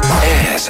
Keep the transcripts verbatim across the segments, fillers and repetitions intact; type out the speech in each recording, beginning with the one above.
Ez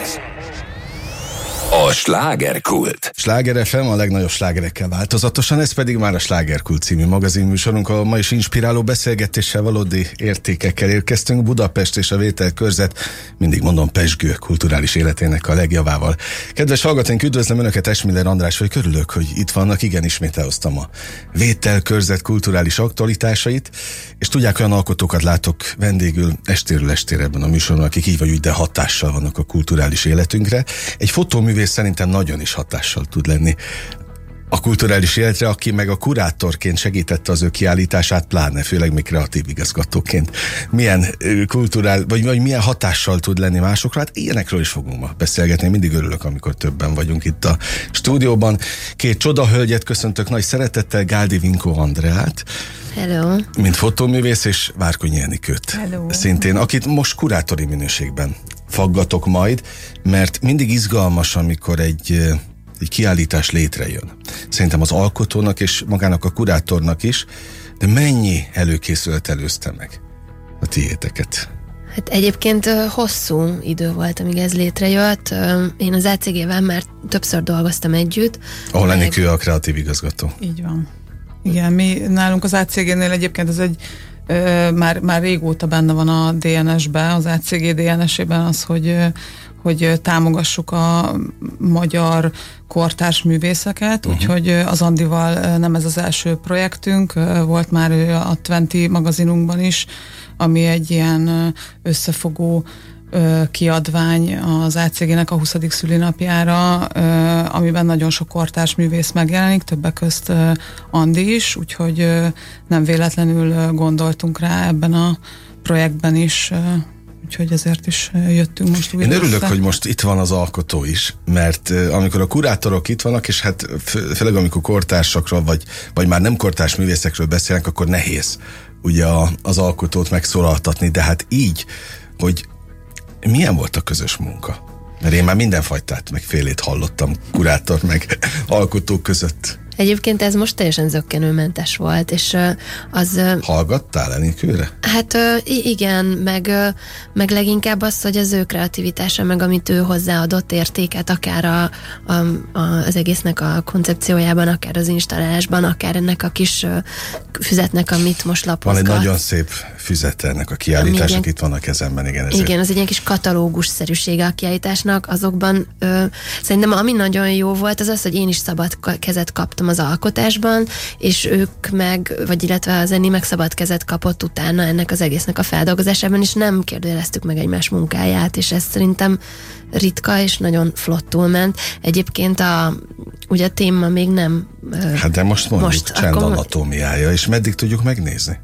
a Slágerkult. Sláger ef em a legnagyobb slágerekkel változatosan, ez pedig már a Slágerkult című magazinműsorunk, ahol ma is inspiráló beszélgetéssel, valódi értékekkel érkeztünk. Budapest és a vételkörzet, mindig mondom, pezsgő kulturális életének a legjavával. Kedves hallgatóink, üdvözlöm Önöket, Esmiller András vagy, örülök, hogy itt vannak. Igen, ismét elhoztam a vételkörzet kulturális aktualitásait, és tudják, olyan alkotókat látok vendégül estéről estére ebben a műsorban, akik így vagy úgy, de hatással vannak a kulturális életünkre. Egy fotóművész szerintem nagyon is hatással tud lenni a kulturális életre, aki meg a kurátorként segítette az ő kiállítását, pláne, főleg még kreatív igazgatóként. Milyen kulturál, vagy, vagy milyen hatással tud lenni másokra, hát ilyenekről is fogunk ma beszélgetni. Mindig örülök, amikor többen vagyunk itt a stúdióban. Két csodahölgyet köszöntök nagy szeretettel, Gáldi Vinkó Andreát, hello, mint fotóművész, és Várkonyi Enikőt, hello, szintén, akit most kurátori minőségben faggatok majd, mert mindig izgalmas, amikor egy, egy kiállítás létrejön. Szerintem az alkotónak és magának a kurátornak is, de mennyi előkészület előzte meg a tiéteket? Hát egyébként hosszú idő volt, amíg ez létrejött. Én az á cé gé-vel már többször dolgoztam együtt. Ahol meg... Enikő a kreatív igazgató. Így van. Igen, mi nálunk az á cé gé-nél egyébként ez egy Ö, már, már régóta benne van a dé en es-ben, az á cé gé dé en es-ében az, hogy, hogy támogassuk a magyar kortárs művészeket, uh-huh. úgyhogy az Andival nem ez az első projektünk, volt már a húsz magazinunkban is, ami egy ilyen összefogó kiadvány az á cé gének a huszadik szülinapjára, amiben nagyon sok kortárs művész megjelenik, többek közt Andi is, úgyhogy nem véletlenül gondoltunk rá ebben a projektben is, úgyhogy ezért is jöttünk most újra. Én örülök, össze. hogy most itt van az alkotó is, mert amikor a kurátorok itt vannak, és hát főleg amikor kortársakról, vagy, vagy már nem kortárs művészekről beszélnek, akkor nehéz ugye a, az alkotót megszólaltatni, de hát így, hogy milyen volt a közös munka? Mert én már mindenfajtát, meg félét hallottam kurátor, meg alkotó között. Egyébként ez most teljesen zökkenőmentes volt, és az... Hallgattál Enikőre? Hát igen, meg, meg leginkább az, hogy az ő kreativitása, meg amit ő hozzáadott értéket, akár a, a, a, az egésznek a koncepciójában, akár az installálásban, akár ennek a kis füzetnek, amit most lapozgat. Van egy nagyon szép füzete ennek a kiállításnak, itt van a kezemben, igen. Ezért. Igen, az egy ilyen kis katalógus-szerűsége a kiállításnak, azokban ö, szerintem ami nagyon jó volt, az az, hogy én is szabad kezet kaptam az alkotásban, és ők meg, vagy illetve az Eni meg szabad kezet kapott utána ennek az egésznek a feldolgozásában, és nem kérdőjeleztük meg egymás munkáját, és ez szerintem ritka, és nagyon flottul ment. Egyébként a, ugye a téma még nem... Hát de most mondjuk most, Csend anatómiája, és meddig tudjuk megnézni?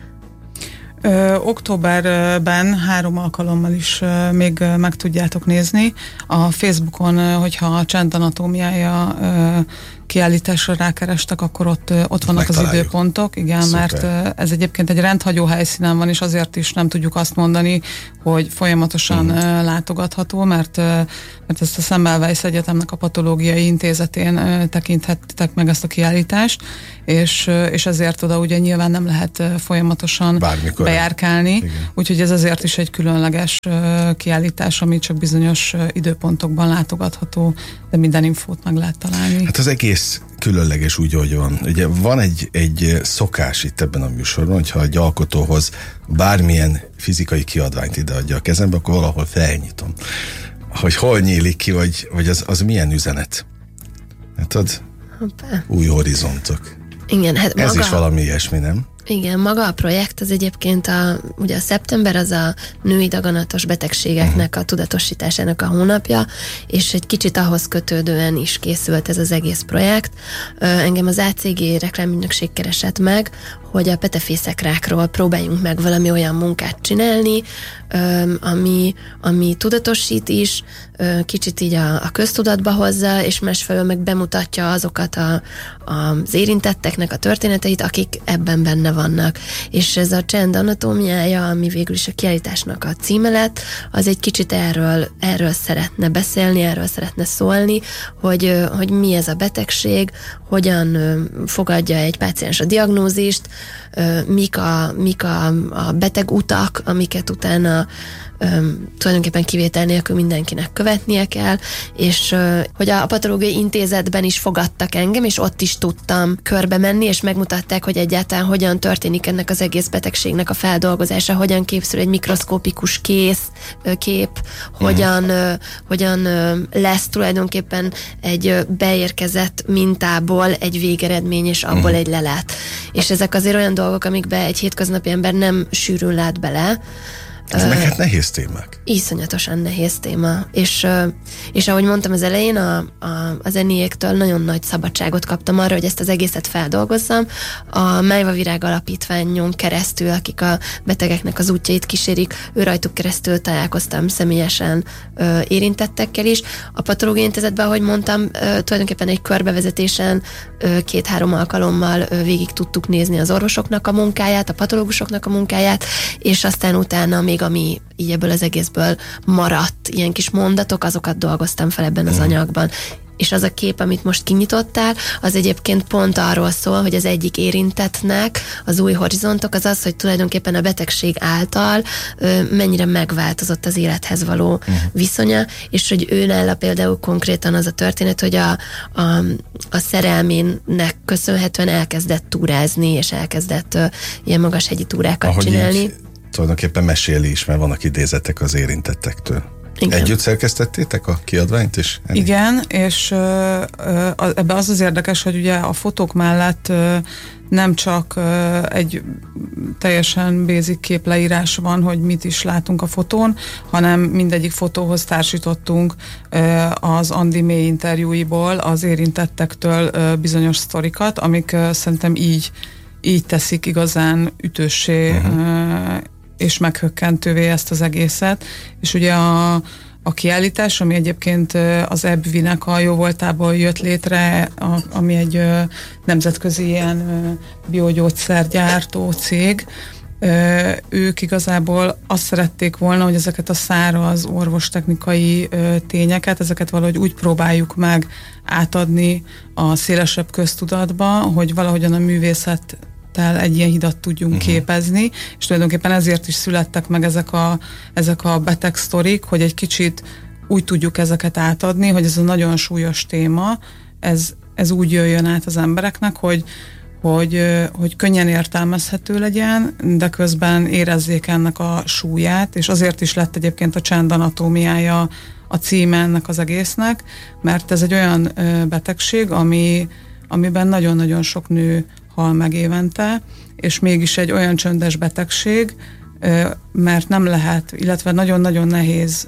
Ö, októberben három alkalommal is ö, még ö, meg tudjátok nézni. A Facebookon, ö, hogyha a Csend anatómiája ö, kiállításra rákerestek, akkor ott, ott vannak az időpontok, igen, szuper. Mert ez egyébként egy rendhagyó helyszínen van, és azért is nem tudjuk azt mondani, hogy folyamatosan uh-huh. látogatható, mert, mert ezt a Semmelweis Egyetemnek a patológiai intézetén tekinthettek meg ezt a kiállítást, és, és ezért oda ugye nyilván nem lehet folyamatosan bármikor bejárkálni, igen. Úgyhogy ez azért is egy különleges kiállítás, ami csak bizonyos időpontokban látogatható, de minden infót meg lehet találni. Hát az egész különleges úgy, hogy van. Ugye van egy, egy szokás itt ebben a műsorban, hogyha egy alkotóhoz bármilyen fizikai kiadványt ideadja a kezembe, akkor valahol felnyitom. Hogy hol nyílik ki, vagy, vagy az, az milyen üzenet. Hát ad új horizontok. Igen, hát ez maga... is valami ilyesmi, nem? Igen, maga a projekt az egyébként a, ugye a szeptember az a női daganatos betegségeknek a tudatosításának a hónapja, és egy kicsit ahhoz kötődően is készült ez az egész projekt. Engem az á cé gé reklámügynökség keresett meg, hogy a petefészekrákról próbáljunk meg valami olyan munkát csinálni, ami, ami tudatosít is, kicsit így a, a köztudatba hozza, és másfelől meg bemutatja azokat a, az érintetteknek a történeteit, akik ebben benne vannak. És ez a Csend anatómiája, ami végül is a kiállításnak a címe lett, az egy kicsit erről, erről szeretne beszélni, erről szeretne szólni, hogy, hogy mi ez a betegség, hogyan fogadja egy páciens a diagnózist, mik a, mik a, a beteg utak, amiket utána öm, tulajdonképpen kivétel nélkül mindenkinek követnie kell, és ö, hogy a, a patológiai intézetben is fogadtak engem, és ott is tudtam körbe menni, és megmutatták, hogy egyáltalán hogyan történik ennek az egész betegségnek a feldolgozása, hogyan képzül egy mikroszkópikus kész, ö, kép, hogyan, ö, hogyan ö, lesz tulajdonképpen egy ö, beérkezett mintából egy végeredmény, és abból uh-huh. egy lelet. És ezek azért olyan dolgok, amikbe egy hétköznapi ember nem sűrűn lát bele. Ez uh, meg hát nehéz témák. Iszonyatosan nehéz téma. És, uh, és ahogy mondtam az elején, a, a, az eniéktől nagyon nagy szabadságot kaptam arra, hogy ezt az egészet feldolgozzam. A Májva Virág Alapítványon keresztül, akik a betegeknek az útjait kísérik, ő rajtuk keresztül találkoztam személyesen uh, érintettekkel is. A Patológiai Intézetben, ahogy mondtam, uh, tulajdonképpen egy körbevezetésen uh, két-három alkalommal uh, végig tudtuk nézni az orvosoknak a munkáját, a patológusoknak a munkáját, és aztán utána még ami így ebből az egészből maradt, ilyen kis mondatok, azokat dolgoztam fel ebben az mm. anyagban. És az a kép, amit most kinyitottál, az egyébként pont arról szól, hogy az egyik érintettnek az új horizontok az az, hogy tulajdonképpen a betegség által ö, mennyire megváltozott az élethez való mm. viszonya, és hogy őnála például konkrétan az a történet, hogy a, a, a szerelmének köszönhetően elkezdett túrázni, és elkezdett ö, ilyen magashegyi túrákat Ahogy csinálni. Így tulajdonképpen meséli is, mert vannak idézetek az érintettektől. Igen. Együtt szerkesztettétek a kiadványt is? Ennél? Igen, és ö, ö, ebbe az az érdekes, hogy ugye a fotók mellett ö, nem csak ö, egy teljesen basic képleírás van, hogy mit is látunk a fotón, hanem mindegyik fotóhoz társítottunk ö, az Andi mély interjúiból az érintettektől ö, bizonyos sztorikat, amik ö, szerintem így, így teszik igazán ütőssé uh-huh. ö, és meghökkentővé ezt az egészet. És ugye a, a kiállítás, ami egyébként az e bé vé nek a jóvoltából jött létre, a, ami egy ö, nemzetközi ilyen ö, biogyógyszergyártó cég, ö, ők igazából azt szerették volna, hogy ezeket a száraz orvostechnikai ö, tényeket, ezeket valahogy úgy próbáljuk meg átadni a szélesebb köztudatba, hogy valahogyan a művészet egy ilyen hidat tudjunk uh-huh. képezni, és tulajdonképpen ezért is születtek meg ezek a, ezek a beteg sztorik, hogy egy kicsit úgy tudjuk ezeket átadni, hogy ez a nagyon súlyos téma, ez, ez úgy jöjjön át az embereknek, hogy, hogy, hogy könnyen értelmezhető legyen, de közben érezzék ennek a súlyát, és azért is lett egyébként a Csend anatómiája a címe ennek az egésznek, mert ez egy olyan betegség, ami, amiben nagyon-nagyon sok nő hal meg évente, és mégis egy olyan csöndes betegség, mert nem lehet, illetve nagyon-nagyon nehéz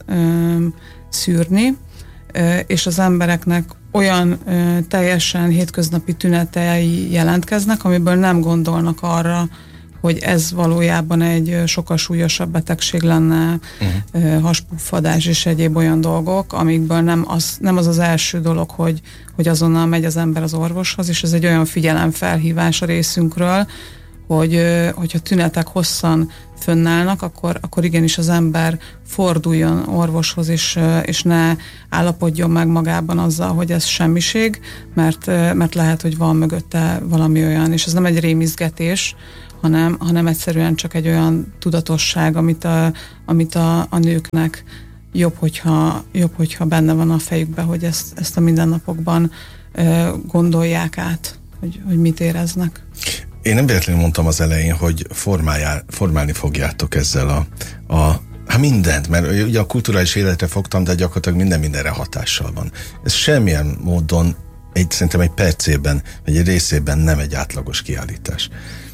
szűrni, és az embereknek olyan teljesen hétköznapi tünetei jelentkeznek, amiből nem gondolnak arra, hogy ez valójában egy sokkal súlyosabb betegség lenne, uh-huh. haspuffadás és egyéb olyan dolgok, amikből nem az, nem az az első dolog, hogy, hogy azonnal megy az ember az orvoshoz, és ez egy olyan figyelemfelhívás a részünkről, hogy hogyha tünetek hosszan fönnállnak, akkor, akkor igenis az ember forduljon orvoshoz, és, és ne állapodjon meg magában azzal, hogy ez semmiség, mert, mert lehet, hogy van mögötte valami olyan, és ez nem egy rémizgetés, hanem, hanem egyszerűen csak egy olyan tudatosság, amit a, amit a, a nőknek jobb hogyha, jobb, hogyha benne van a fejükben, hogy ezt, ezt a mindennapokban e, gondolják át, hogy, hogy mit éreznek. Én nem véletlenül mondtam az elején, hogy formáljá, formálni fogjátok ezzel a, a hát mindent, mert ugye a kulturális életre fogtam, de gyakorlatilag minden mindenre hatással van. Ez semmilyen módon, egy, szerintem egy percében, vagy egy részében nem egy átlagos kiállítás.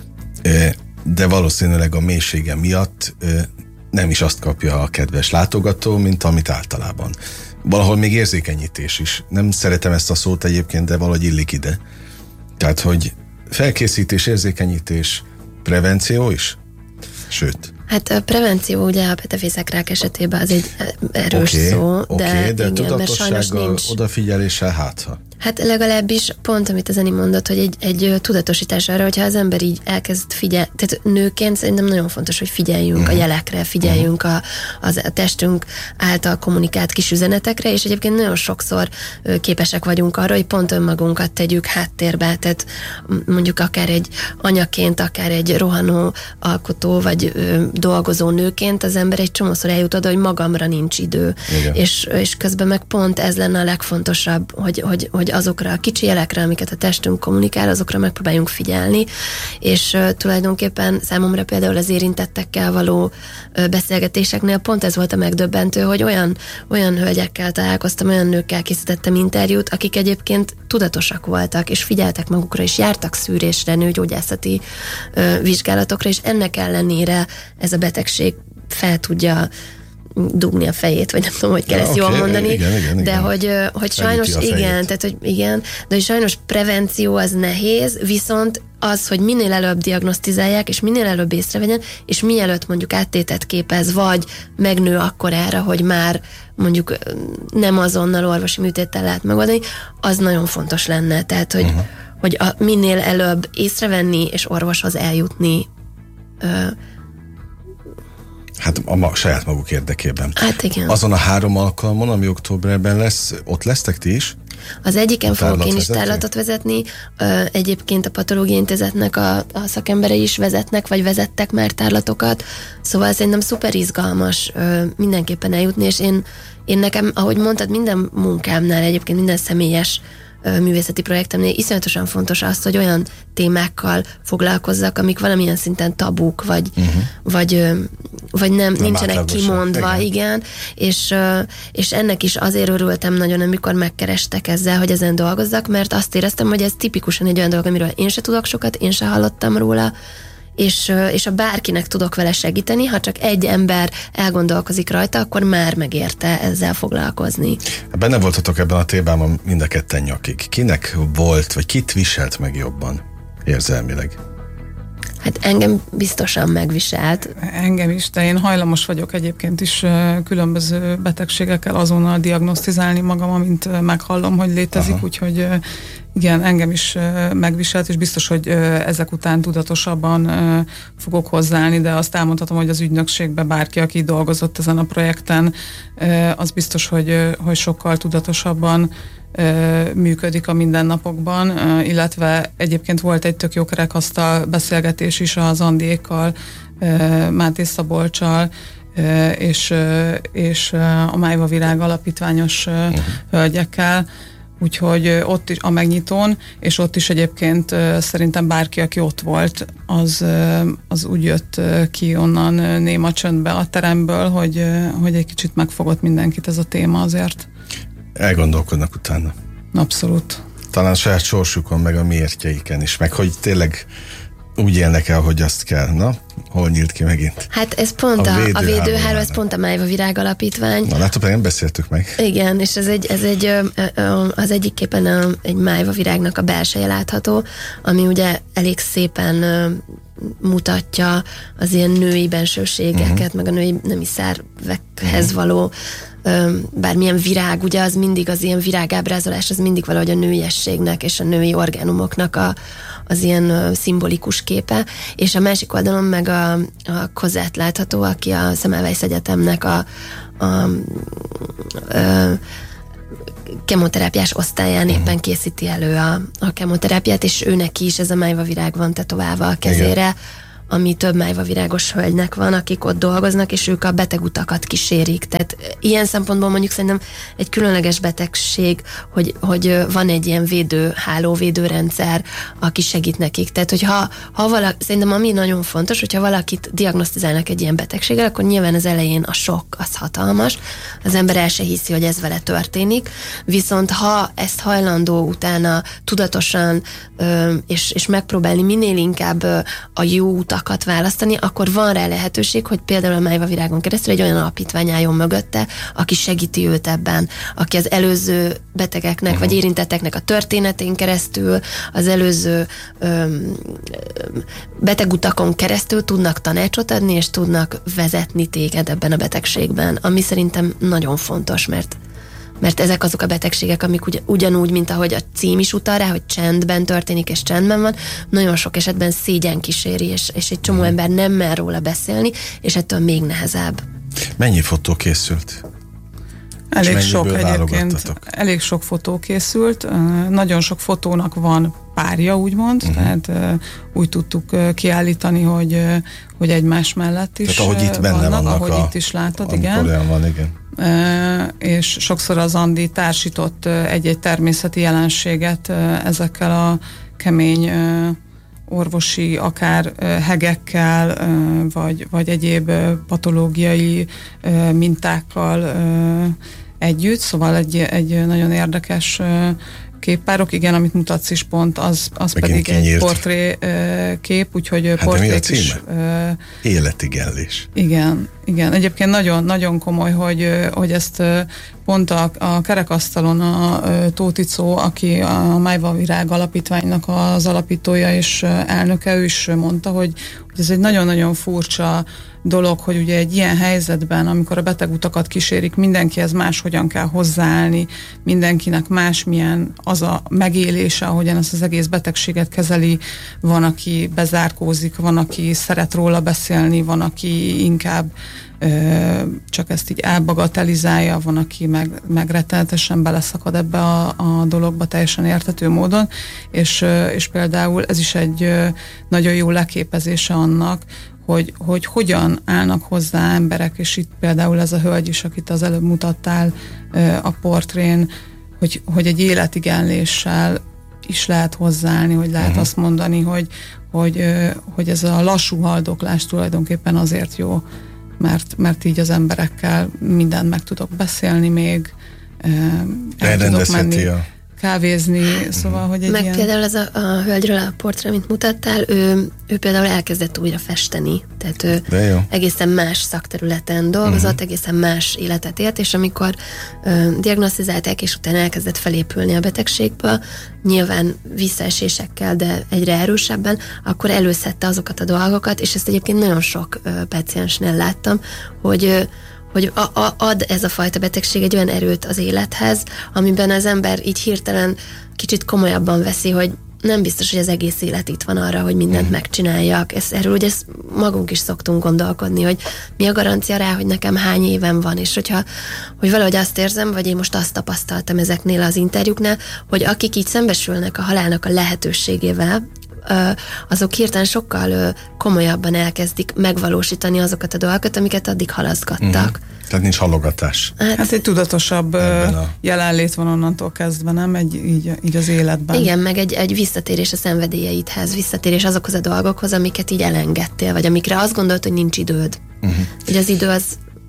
De valószínűleg a mélysége miatt nem is azt kapja a kedves látogató, mint amit általában. Valahol még érzékenyítés is. Nem szeretem ezt a szót egyébként, de valahogy illik ide. Tehát, hogy felkészítés, érzékenyítés, prevenció is? Sőt. Hát a prevenció ugye a petefészekrák esetében az egy erős okay, szó, okay, de, de igen, tudatossággal, nincs... odafigyeléssel hátha. Hát legalábbis pont, amit az Eni mondott, hogy egy, egy tudatosítás arra, hogyha az ember így elkezd figyelni, tehát nőként szerintem nagyon fontos, hogy figyeljünk uh-huh. a jelekre, figyeljünk a, az, a testünk által kommunikált kis üzenetekre, és egyébként nagyon sokszor képesek vagyunk arra, hogy pont önmagunkat tegyük háttérbe, tehát mondjuk akár egy anyaként, akár egy rohanó alkotó, vagy ö, dolgozó nőként az ember egy csomószor eljut oda, hogy magamra nincs idő. És, és közben meg pont ez lenne a legfontosabb, hogy, hogy, hogy azokra a kicsi jelekre, amiket a testünk kommunikál, azokra megpróbáljunk figyelni, és uh, tulajdonképpen számomra például az érintettekkel való uh, beszélgetéseknél pont ez volt a megdöbbentő, hogy olyan, olyan hölgyekkel találkoztam, olyan nőkkel készítettem interjút, akik egyébként tudatosak voltak, és figyeltek magukra, és jártak szűrésre, nőgyógyászati uh, vizsgálatokra, és ennek ellenére ez a betegség fel tudja dugni a fejét, vagy nem tudom, hogy kell ja, ezt okay, jól mondani, igen, igen, de igen. hogy, hogy sajnos igen, tehát hogy igen, de hogy sajnos prevenció az nehéz, viszont az, hogy minél előbb diagnosztizálják, és minél előbb észrevegyen, és mielőtt mondjuk áttétet képez, vagy megnő akkorára, hogy már mondjuk nem azonnal orvosi műtéttel lehet megoldani, az nagyon fontos lenne, tehát hogy, uh-huh. hogy a, minél előbb észrevenni, és orvoshoz eljutni. Ö, Hát a ma, saját maguk érdekében. Hát igen. Azon a három alkalmon, ami októberben lesz, ott lesztek ti is? Az egyiken fogok én is tárlatot vezetni, egyébként a Patológiai Intézetnek a, a szakemberei is vezetnek, vagy vezettek már tárlatokat, szóval szerintem szuper izgalmas mindenképpen eljutni, és én, én nekem, ahogy mondtad, minden munkámnál, egyébként minden személyes művészeti projektemnél iszonyatosan fontos az, hogy olyan témákkal foglalkozzak, amik valamilyen szinten tabuk, vagy, uh-huh. vagy, vagy nem, nem nincsenek kimondva, igen, igen és, és ennek is azért örültem nagyon, amikor megkerestek ezzel, hogy ezen dolgozzak, mert azt éreztem, hogy ez tipikusan egy olyan dolog, amiről én se tudok sokat, én se hallottam róla, és, és a bárkinek tudok vele segíteni, ha csak egy ember elgondolkozik rajta, akkor már megérte ezzel foglalkozni. Benne voltatok ebben a témában mind a ketten nyakig. Kinek volt, vagy kit viselt meg jobban érzelmileg? Hát engem biztosan megviselt. Engem is, de én hajlamos vagyok egyébként is különböző betegségekkel azonnal diagnosztizálni magam, amint meghallom, hogy létezik, aha. úgyhogy igen, engem is megviselt, és biztos, hogy ezek után tudatosabban fogok hozzáállni, de azt elmondhatom, hogy az ügynökségben bárki, aki dolgozott ezen a projekten, az biztos, hogy, hogy sokkal tudatosabban működik a mindennapokban, illetve egyébként volt egy tök jó kerekasztal beszélgetés is az Andiékkal, Máté Szabolccsal, és, és a Májva Virág alapítványos uh-huh. hölgyekkel, úgyhogy ott is a megnyitón, és ott is egyébként szerintem bárki, aki ott volt, az, az úgy jött ki onnan néma csöndbe a teremből, hogy, hogy egy kicsit megfogott mindenkit ez a téma azért. Elgondolkodnak utána. Abszolút. Talán a saját sorsukon, meg a miértjeiken is, meg hogy tényleg úgy élnek el, hogy azt kell. Na, hol nyílt ki megint? Hát ez pont a, a, a védőháló, ez pont a Májva Virág alapítvány. Na, látod, nem beszéltük meg. Igen, és ez egy, ez egy az egyikképpen egy Májva Virágnak a belseje látható, ami ugye elég szépen mutatja az ilyen női bensőségeket, uh-huh. meg a női nemi szervekhez uh-huh. való bármilyen virág, ugye az mindig az ilyen virágábrázolás, az mindig valahogy a nőiességnek és a női orgánumoknak a, az ilyen szimbolikus képe, és a másik oldalon meg a, a Cosette látható, aki a Semmelweis Egyetemnek a, a, a, a kemoterápiás osztályán éppen készíti elő a, a kemoterápiát, és ő neki is ez a májva virág van tetoválva a kezére, igen. ami több májva virágos hölgynek van, akik ott dolgoznak, és ők a betegutakat kísérik. Tehát ilyen szempontból mondjuk szerintem egy különleges betegség, hogy, hogy van egy ilyen védőháló, védőrendszer, aki segít nekik. Tehát, hogyha ha valaki, szerintem ami nagyon fontos, hogyha valakit diagnosztizálnak egy ilyen betegséggel, akkor nyilván az elején a sok az hatalmas, az ember el se hiszi, hogy ez vele történik, viszont ha ezt hajlandó utána tudatosan és, és megpróbálni minél inkább a jó utakat választani, akkor van rá lehetőség, hogy például a Májva Virágon keresztül egy olyan alapítvány álljon mögötte, aki segíti őt ebben, aki az előző betegeknek uh-huh. vagy érintetteknek a történetén keresztül, az előző öm, betegutakon keresztül tudnak tanácsot adni, és tudnak vezetni téged ebben a betegségben, ami szerintem nagyon fontos, mert mert ezek azok a betegségek, amik ugy, ugyanúgy, mint ahogy a cím is utal rá, hogy csendben történik, és csendben van, nagyon sok esetben szégyen kíséri, és, és egy csomó ember nem mer róla beszélni, és ettől még nehezebb. Mennyi fotó készült? Elég sok egyébként, elég sok fotó készült, uh, nagyon sok fotónak van párja, úgymond, uh-huh. tehát uh, úgy tudtuk uh, kiállítani, hogy, uh, hogy egymás mellett is tehát, ahogy itt benne vannak, vannak ahogy a, itt is látod, igen. Olyan van, igen. Uh, és sokszor az Andi társított uh, egy-egy természeti jelenséget uh, ezekkel a kemény uh, orvosi, akár uh, hegekkel, uh, vagy, vagy egyéb uh, patológiai uh, mintákkal uh, együtt, szóval egy, egy nagyon érdekes uh, képpárok, igen, amit mutatsz is pont, az, az pedig kinyírt. Egy portré uh, kép, úgyhogy hát portrék is... Uh, Életigenlés. Igen, igen. Egyébként nagyon, nagyon komoly, hogy, hogy ezt pont a, a kerekasztalon a Tóth Icó, aki a Májva Virág Alapítványnak az alapítója és elnöke, ő is mondta, hogy, hogy ez egy nagyon-nagyon furcsa dolog, hogy ugye egy ilyen helyzetben, amikor a betegutakat kísérik, mindenkihez máshogyan kell hozzáállni, mindenkinek másmilyen az a megélése, ahogyan ezt az egész betegséget kezeli, van, aki bezárkózik, van, aki szeret róla beszélni, van, aki inkább ö, csak ezt így elbagatelizálja, van, aki meg, meg rettenetesen beleszakad ebbe a, a dologba teljesen érthető módon, és, és például ez is egy nagyon jó leképezése annak, Hogy, hogy hogyan állnak hozzá emberek, és itt például ez a hölgy is, akit az előbb mutattál a portrén, hogy, hogy egy életigenléssel is lehet hozzáállni, hogy lehet uh-huh. azt mondani, hogy, hogy, hogy ez a lassú haldoklás tulajdonképpen azért jó, mert, mert így az emberekkel mindent meg tudok beszélni még, el tudok menni a... kávézni, szóval, hogy egy Meg ilyen... például ez a, a hölgyről a portré, amit mutattál, ő, ő például elkezdett újra festeni, tehát ő egészen más szakterületen dolgozott, uh-huh. egészen más életet élt, és amikor ö, diagnosztizálták, és utána elkezdett felépülni a betegségből, nyilván visszaesésekkel, de egyre erősebben, akkor előszedte azokat a dolgokat, és ezt egyébként nagyon sok ö, páciensnél láttam, hogy ö, hogy a, a, ad ez a fajta betegség egy olyan erőt az élethez, amiben az ember így hirtelen kicsit komolyabban veszi, hogy nem biztos, hogy az egész élet itt van arra, hogy mindent mm. megcsináljak. Ez, erről ugye ezt magunk is szoktunk gondolkodni, hogy mi a garancia rá, hogy nekem hány évem van, és hogyha hogy valahogy azt érzem, vagy én most azt tapasztaltam ezeknél az interjúknál, hogy akik így szembesülnek a halálnak a lehetőségével, azok hirtelen sokkal komolyabban elkezdik megvalósítani azokat a dolgokat, amiket addig halaszgattak. Mm. Tehát nincs halogatás. Hát, hát egy tudatosabb a... jelenlét van onnantól kezdve, nem? Egy, így, így az életben. Igen, meg egy, egy visszatérés a szenvedélyeidhez, visszatérés azokhoz a dolgokhoz, amiket így elengedtél, vagy amikre azt gondolt, hogy nincs időd. Uh-huh. Ugye az idő az...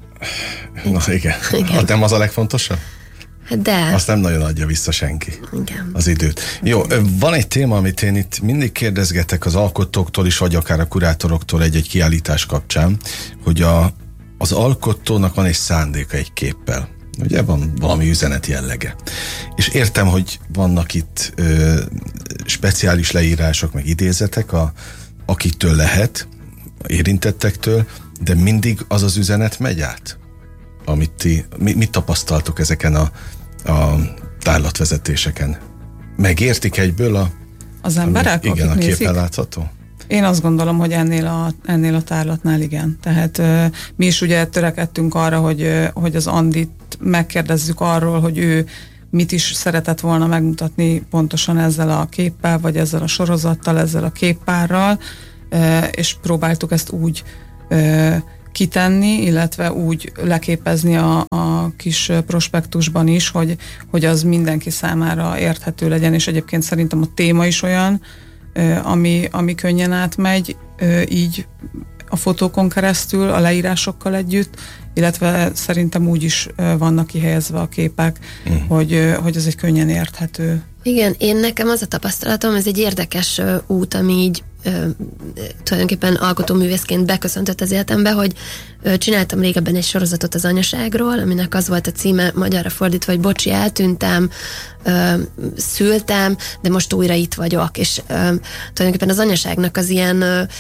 Na igen. igen. Nem az a legfontosabb? De. Azt nem nagyon adja vissza senki. Igen. Az időt. Jó, van egy téma, amit én itt mindig kérdezgetek az alkotóktól is, vagy akár a kurátoroktól egy-egy kiállítás kapcsán, hogy a, az alkotónak van egy szándéka egy képpel. Ugye van valami üzenet jellege. És értem, hogy vannak itt ö, speciális leírások, meg idézetek, a, akiktől lehet, érintettektől, de mindig az az üzenet megy át, amit ti, mi, mit tapasztaltok ezeken a, a tárlatvezetéseken? Megértik egyből a... Az emberek, ami, igen, akik a képen nézik? látható? Én azt gondolom, hogy ennél a, ennél a tárlatnál igen. Tehát uh, mi is ugye törekedtünk arra, hogy, uh, hogy az Andit megkérdezzük arról, hogy ő mit is szeretett volna megmutatni pontosan ezzel a képpel, vagy ezzel a sorozattal, ezzel a képpárral, uh, és próbáltuk ezt úgy uh, kitenni, illetve úgy leképezni a, a kis prospektusban is, hogy, hogy az mindenki számára érthető legyen, és egyébként szerintem a téma is olyan, ami, ami könnyen átmegy, így a fotókon keresztül, a leírásokkal együtt, illetve szerintem úgy is vannak kihelyezve a képek, mm. hogy, hogy ez egy könnyen érthető. Igen, én nekem az a tapasztalatom, ez egy érdekes út, ami így ö, tulajdonképpen alkotóművészként beköszöntött az életembe, hogy ö, csináltam régebben egy sorozatot az anyaságról, aminek az volt a címe, magyarra fordítva, hogy bocsi, eltűntem, ö, szültem, de most újra itt vagyok, és ö, tulajdonképpen az anyaságnak az ilyen ö,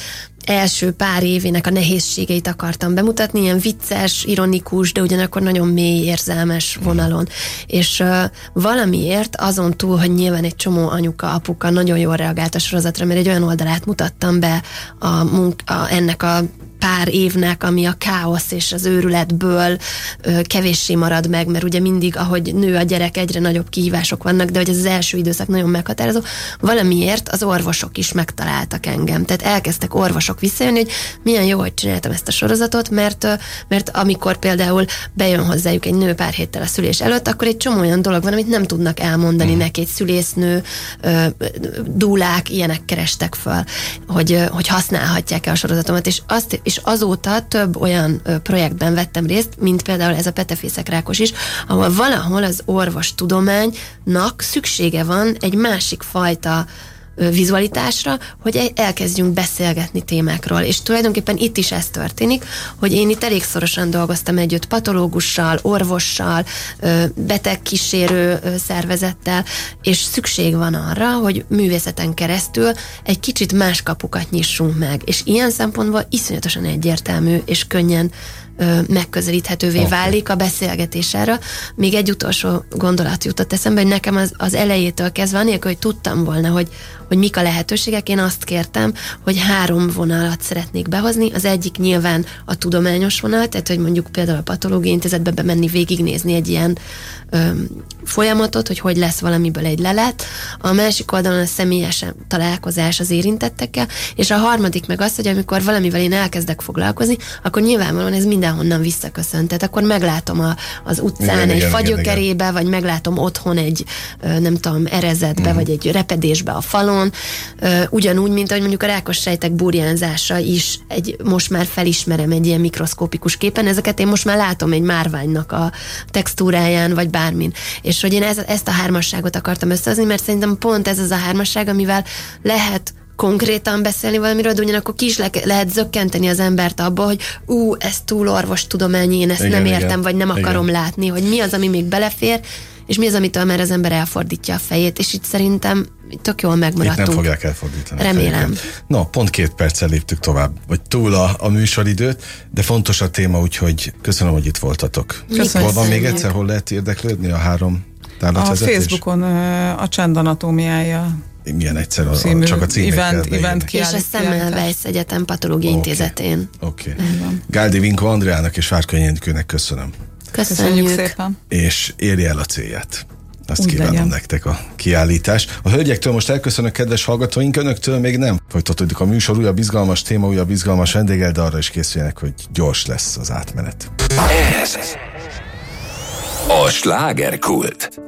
első pár évének a nehézségeit akartam bemutatni, ilyen vicces, ironikus, de ugyanakkor nagyon mély, érzelmes vonalon. És uh, valamiért azon túl, hogy nyilván egy csomó anyuka, apuka nagyon jól reagált a sorozatra, mert egy olyan oldalát mutattam be a munk- a, ennek a pár évnek, ami a káosz és az őrületből ö, kevéssé marad meg, mert ugye mindig, ahogy nő a gyerek, egyre nagyobb kihívások vannak, de hogy ez az első időszak nagyon meghatározó, valamiért az orvosok is megtaláltak engem. Tehát elkezdtek orvosok visszajönni, hogy milyen jó, hogy csináltam ezt a sorozatot, mert, mert amikor például bejön hozzájuk egy nő pár héttel a szülés előtt, akkor egy csomó olyan dolog van, amit nem tudnak elmondani mm. neki, egy szülésznő, ö, dúlák, ilyenek kerestek föl, hogy, hogy használhatják-e a sorozatomat, és azt és azóta több olyan ö, projektben vettem részt, mint például ez a petefészek rákos is, ahol valahol az orvostudománynak szüksége van egy másik fajta ö, vizualitásra, hogy elkezdjünk beszélgetni témákról. És tulajdonképpen itt is ez történik, hogy én itt elég szorosan dolgoztam együtt patológussal, orvossal, ö, betegkísérő ö, szervezettel, és szükség van arra, hogy művészeten keresztül egy kicsit más kapukat nyissunk meg. És ilyen szempontból iszonyatosan egyértelmű és könnyen ö, megközelíthetővé okay. válik a beszélgetés erre. Még egy utolsó gondolat jutott eszembe, hogy nekem az, az elejétől kezdve, anélkül, hogy tudtam volna, hogy, hogy mik a lehetőségek, én azt kértem, hogy három vonalat szeretnék behozni. Az egyik nyilván a tudományos vonal, tehát hogy mondjuk például a patológiai intézetbe bemenni, végignézni egy ilyen ö, folyamatot, hogy hogy lesz valamiből egy lelet. A másik oldalon a személyes találkozás az érintettekkel, és a harmadik meg az, hogy amikor valamivel én elkezdek foglalkozni, akkor nyilvánvalóan ez mindenhonnan visszaköszön. Tehát akkor meglátom a, az utcán igen, egy igen, fagyökerébe, igen. vagy meglátom otthon egy, nem tudom, erezetbe, uh-huh. vagy egy repedésbe a falon. Ugyanúgy, mint ahogy mondjuk a rákos sejtek burjánzása is egy, most már felismerem egy ilyen mikroszkópikus képen, ezeket én most már látom egy márványnak a textúráján, vagy bármin. És hogy én ez, ezt a hármasságot akartam összehozni, mert szerintem pont ez az a hármasság, amivel lehet konkrétan beszélni valamiről, de ugyanakkor ki is le- lehet zökkenteni az embert abba, hogy ú, ez túl orvostudományi, én ezt igen, nem értem, igen, vagy nem akarom igen. látni, hogy mi az, ami még belefér, és mi az, amitől már az ember elfordítja a fejét, és itt szerintem tök jól megmaradtunk. Itt nem fogják elfordítani. Remélem. No, pont két perccel léptük tovább, vagy túl a, a műsoridőt, de fontos a téma, úgyhogy köszönöm, hogy itt voltatok. Köszönjük. Hol van még egyszer, hol lehet érdeklődni a három tárlatvezetés? A Facebookon a Csend anatómiája. Milyen egyszer, a, a, csak a címekkel. Event, event és a Semmelweis Egyetem Patológiai okay. Intézetén. Oké. Okay. Gáldi Vinkó Andreának és Várkonyi Enikőnek köszönöm. Köszönjük. Köszönjük szépen. És érje el a célját. Azt úgy kívánom legyen. Nektek a kiállítás. A hölgyektől most elköszönök, kedves hallgatóink, önöktől még nem. Folytatódik a műsor, újabb izgalmas téma, újabb izgalmas vendéggel, de arra is készüljenek, hogy gyors lesz az átmenet. Ez a Slágerkult.